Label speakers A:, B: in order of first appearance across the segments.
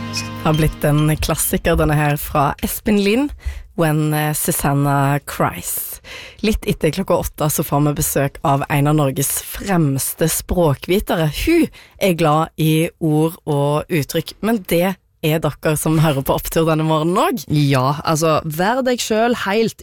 A: Har blitt en klassiker, denne her fra Espen Lind, When Susanna Cries. Litt etter klokka 8 så får vi besøk av en av Norges fremste språkvitere. Hun er glad i ord og uttrykk, men det er dere som hører på Opptur denne morgenen også?
B: Ja, altså, vær deg selv helt,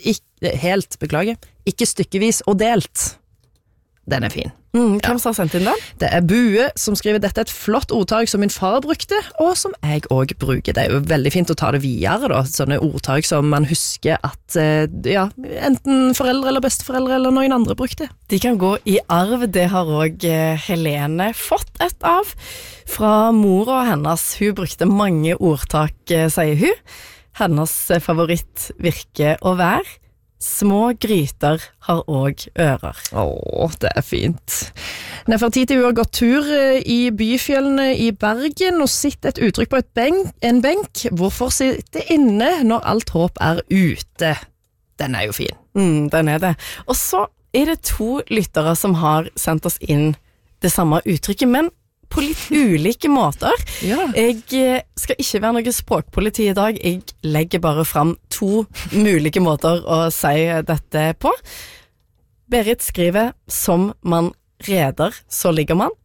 B: ikke stykkevis og delt. Den er fin.
A: Hvem som har sendt inn den?
B: Det er Bue som skriver dette er et flott ordtak som min far brukte, og som jeg også bruker. Det er jo veldig fint å ta det videre da, sånne ordtak som man husker at enten foreldre eller besteforeldre eller noen andre brukte.
A: De kan gå i arv, det har også Helene fått et av fra mor og hennes. Hun brukte mange ordtak, sier hun. Hennes favoritt virker å være små gryter har også ører.
B: Det er fint. For tid til hun har gått tur i byfjellene i Bergen og sett et uttrykk på en benk. Hvorfor sitte inne når alt håp er ute? Den er jo fin.
A: Den er det. Og så er det 2 lyttere som har sendt oss inn det samme uttrykket, men på litt ulike måter.
B: Ja.
A: Jeg skal ikke være noe språkpoliti i dag. Jeg legger bare fram 2 mulige måter å si dette på. Berit skriver, som man reder, så ligger man.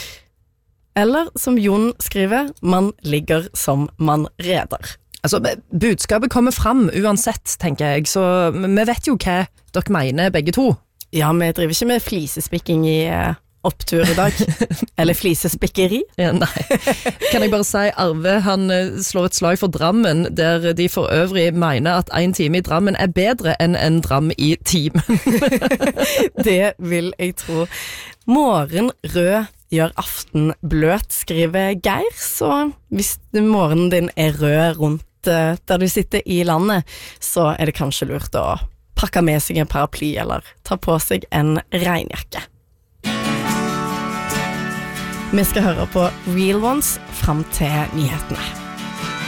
A: Eller som Jon skriver, man ligger som man reder.
B: Altså, budskapet kommer fram uansett, tenker jeg, så vi vet jo hva dere mener begge 2.
A: Ja, vi driver ikke med flisespikking i Opptur i dag. Eller flisespikkeri.
B: Ja, nei. Kan jeg bare si, Arve, han slår et slag for Drammen, der de for øvrig mener at 1 time i Drammen er bedre enn en dram i timen.
A: Det vil jeg tro. Morgen rød gjør aften bløt, skriver Geir, så hvis morgenen din er rød rundt der du sitter i landet, så er det kanskje lurt å pakke med seg en paraply eller ta på seg en regnjakke. Vi skal høre på Real Ones frem til nyhetene.